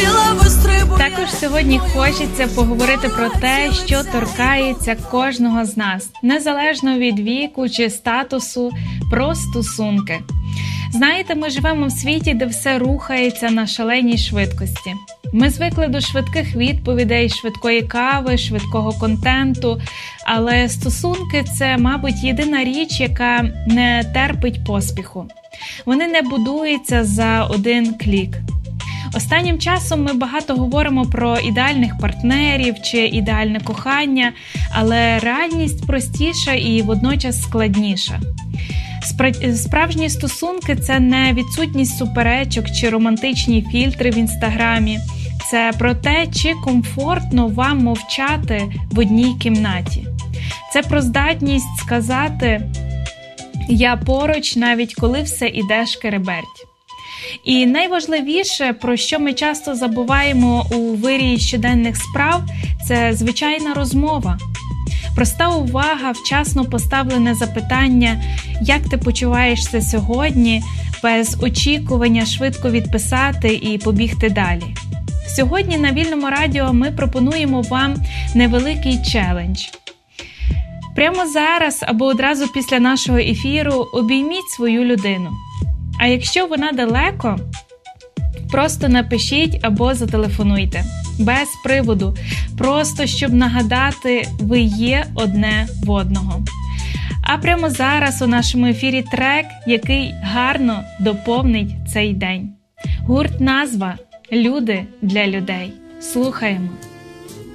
Також сьогодні хочеться поговорити про те, що торкається кожного з нас, незалежно від віку чи статусу, про стосунки. Знаєте, ми живемо в світі, де все рухається на шаленій швидкості. Ми звикли до швидких відповідей, швидкої кави, швидкого контенту, але стосунки – це, мабуть, єдина річ, яка не терпить поспіху. Вони не будуються за один клік. Останнім часом ми багато говоримо про ідеальних партнерів чи ідеальне кохання, але реальність простіша і водночас складніша. Справжні стосунки – це не відсутність суперечок чи романтичні фільтри в інстаграмі. Це про те, чи комфортно вам мовчати в одній кімнаті. Це про здатність сказати «я поруч, навіть коли все іде шкереберть». І найважливіше, про що ми часто забуваємо у вирії щоденних справ – це звичайна розмова. Проста увага, вчасно поставлене запитання «як ти почуваєшся сьогодні?» без очікування швидко відписати і побігти далі. Сьогодні на Вільному радіо ми пропонуємо вам невеликий челендж. Прямо зараз або одразу після нашого ефіру обійміть свою людину. А якщо вона далеко, просто напишіть або зателефонуйте. Без приводу. Просто, щоб нагадати, ви є одне в одного. А прямо зараз у нашому ефірі трек, який гарно доповнить цей день. Гурт «Назва» – люди для людей. Слухаємо.